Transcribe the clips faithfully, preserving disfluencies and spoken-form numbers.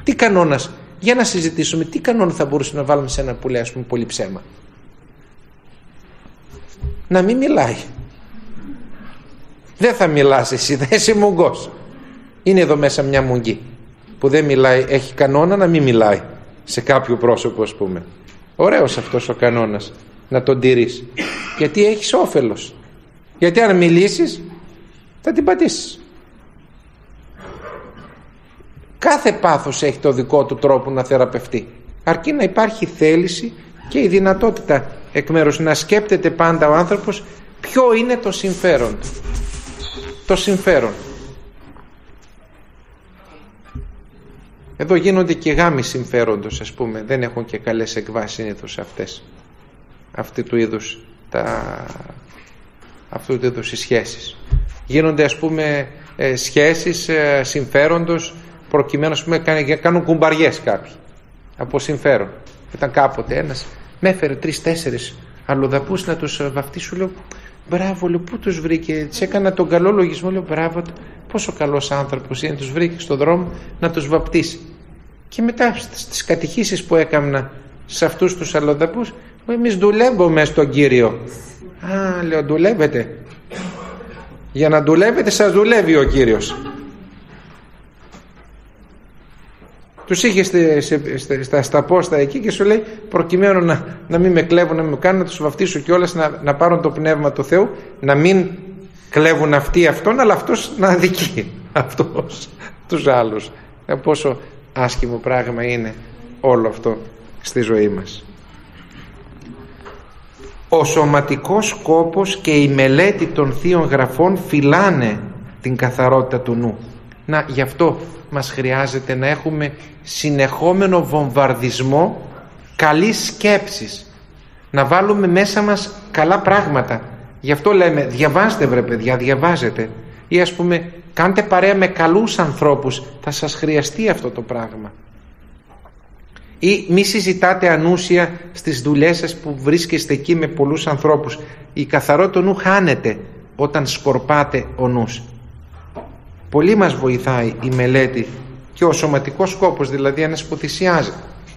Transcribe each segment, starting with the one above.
Τι κανόνας, για να συζητήσουμε, τι κανόνα θα μπορούσαμε να βάλουμε σε ένα που λέει ας πούμε πολύ ψέμα? Να μην μιλάει. Δεν θα μιλάς εσύ, δεν είσαι μουγκός. Είναι εδώ μέσα μια μουγγή που δεν μιλάει, έχει κανόνα να μην μιλάει σε κάποιο πρόσωπο ας πούμε. Ωραίος αυτός ο κανόνας, να τον τηρείς, γιατί έχεις όφελος. Γιατί αν μιλήσεις θα την πατήσεις. Κάθε πάθος έχει το δικό του τρόπο να θεραπευτεί, αρκεί να υπάρχει θέληση και η δυνατότητα εκ μέρους να σκέπτεται πάντα ο άνθρωπος ποιο είναι το συμφέρον του. Το συμφέρον. Εδώ γίνονται και γάμοι συμφέροντος ας πούμε, δεν έχουν και καλές εκβάσεις συνήθως αυτές, αυτή του είδους τα, αυτού του είδους οι σχέσεις. Γίνονται ας πούμε ε, σχέσεις ε, συμφέροντος προκειμένου ας πούμε κάνουν, κάνουν κουμπαριές κάποιοι από συμφέρον. Ήταν κάποτε ένας με έφερε τρεις-τέσσερις αλλοδαπούς να τους βαφτίσουν, λέω μπράβο, λέω, πού τους βρήκε? Της έκανα τον καλό λογισμό, λέω μπράβο, πόσο καλός άνθρωπος είναι, τους βρήκε στον δρόμο να τους βαπτίσει. Και μετά στις κατηχήσεις που έκανα σε αυτούς τους αλλοδαπούς, εμείς δουλεύουμε στον Κύριο. Α, λέω, δουλεύετε? Για να δουλεύετε σας δουλεύει ο Κύριος. Τους είχε στη, στη, στη, στα, στα πόστα εκεί και σου λέει προκειμένου να, να μην με κλέβουν, να με κάνουν, να τους βαφτίσω κιόλας, να, να πάρουν το Πνεύμα του Θεού, να μην κλέβουν αυτοί αυτόν, αλλά αυτός να αδικεί αυτός τους άλλους. Ε, πόσο άσχημο πράγμα είναι όλο αυτό στη ζωή μας. Ο σωματικός σκόπος και η μελέτη των Θείων Γραφών φυλάνε την καθαρότητα του νου. Να, γι' αυτό μας χρειάζεται να έχουμε συνεχόμενο βομβαρδισμό καλής σκέψης, να βάλουμε μέσα μας καλά πράγματα. Γι' αυτό λέμε διαβάστε βρε παιδιά, διαβάζετε, ή ας πούμε κάντε παρέα με καλούς ανθρώπους, θα σας χρειαστεί αυτό το πράγμα. Ή μη συζητάτε ανούσια στις δουλειές σας που βρίσκεστε εκεί με πολλούς ανθρώπους. Η καθαρότητα του νου χάνεται όταν σκορπάτε ο νους. Πολύ μας βοηθάει η μελέτη και ο σωματικός σκόπος, δηλαδή ένας που θυσιάζει,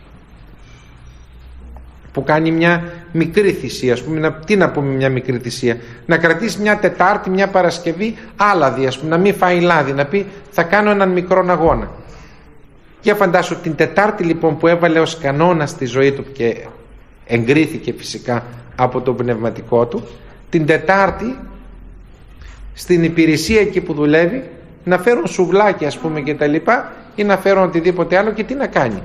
που κάνει μια μικρή θυσία, ας πούμε, να, τι να πούμε μια μικρή θυσία, να κρατήσει μια Τετάρτη, μια Παρασκευή άλαδη, ας πούμε, να μην φάει λάδι, να πει θα κάνω έναν μικρό αγώνα. Για φαντάσου την Τετάρτη λοιπόν που έβαλε ως κανόνα στη ζωή του και εγκρίθηκε φυσικά από το πνευματικό του, την Τετάρτη στην υπηρεσία εκεί που δουλεύει να φέρουν σουβλάκια ας πούμε και τα λοιπά, ή να φέρουν οτιδήποτε άλλο, και τι να κάνει?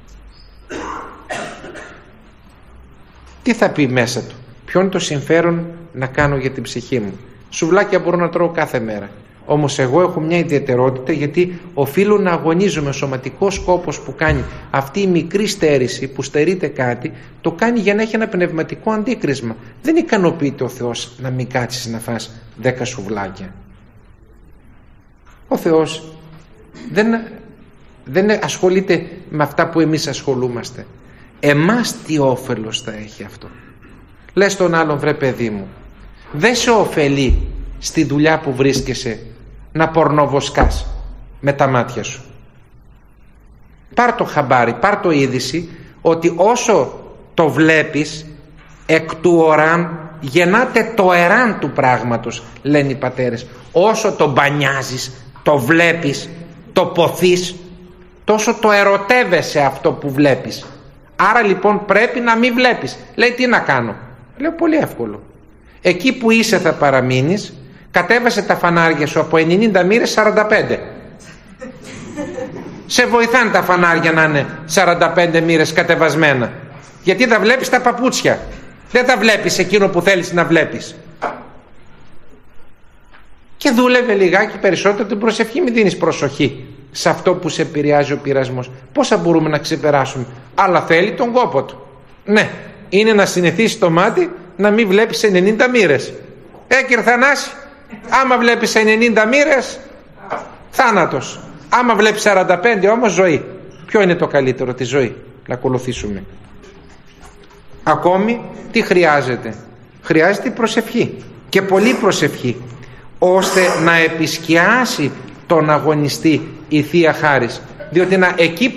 Τι θα πει μέσα του? Ποιο είναι το συμφέρον να κάνω για την ψυχή μου? Σουβλάκια μπορώ να τρώω κάθε μέρα, όμως εγώ έχω μια ιδιαιτερότητα, γιατί οφείλω να αγωνίζομαι. Ο σωματικός σκόπος που κάνει αυτή η μικρή στέρηση, που στερείται κάτι, το κάνει για να έχει ένα πνευματικό αντίκρισμα. Δεν ικανοποιείται ο Θεός να μην κάτσεις να φας δέκα σουβλάκια. Ο Θεός δεν, δεν ασχολείται με αυτά που εμείς ασχολούμαστε. Εμάς τι όφελος θα έχει αυτό? Λες τον άλλον, βρε παιδί μου, δεν σε ωφελεί στη δουλειά που βρίσκεσαι να πορνοβοσκάς με τα μάτια σου. Πάρ' το χαμπάρι, πάρ' το είδηση ότι όσο το βλέπεις, εκ του οράν γεννάται το εράν του πράγματος, λένε οι πατέρες. Όσο το μπανιάζεις, το βλέπεις, το ποθείς, τόσο το ερωτεύεσαι αυτό που βλέπεις. Άρα λοιπόν πρέπει να μην βλέπεις. Λέει, τι να κάνω? Λέω, πολύ εύκολο. Εκεί που είσαι θα παραμείνεις, κατέβασε τα φανάρια σου από ενενήντα μοίρες σαράντα πέντε. Σε βοηθάνε τα φανάρια να είναι σαράντα πέντε μοίρες κατεβασμένα, γιατί θα βλέπεις τα παπούτσια, δεν θα βλέπεις εκείνο που θέλεις να βλέπεις. Και δούλευε λιγάκι περισσότερο την προσευχή. Μην δίνεις προσοχή σε αυτό που σε επηρεάζει ο πειρασμός. Πόσα μπορούμε να ξεπεράσουμε? Αλλά θέλει τον κόπο του. Ναι, είναι να συνηθίσει το μάτι να μην βλέπεις ενενήντα μοίρες. Ε, κύριε Θανάση, άμα βλέπεις ενενήντα μοίρες, θάνατος. Άμα βλέπεις σαράντα πέντε όμως, ζωή. Ποιο είναι το καλύτερο? Τη ζωή να ακολουθήσουμε. Ακόμη τι χρειάζεται? Χρειάζεται προσευχή, και πολύ προσευχή, ώστε να επισκιάσει τον αγωνιστή η Θεία Χάρις, διότι να, εκεί